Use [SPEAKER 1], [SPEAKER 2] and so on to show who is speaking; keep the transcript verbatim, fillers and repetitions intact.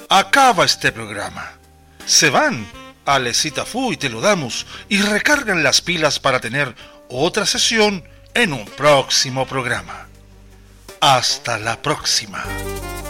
[SPEAKER 1] acaba este programa. Se van a Lesita Fu y Te Lo Damos y recargan las pilas para tener otra sesión en un próximo programa. Hasta la próxima.